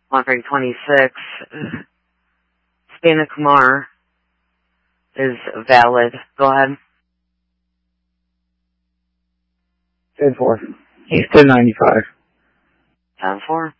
126. Spina Kumar is valid. Go ahead. 10-4. He's 1095. 10-4.